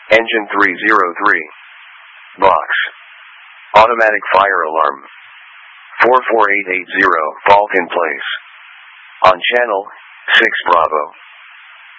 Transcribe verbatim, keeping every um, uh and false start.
Engine three zero three. Box. Automatic fire alarm. four four eight eight zero, fault in place. On channel, six Bravo.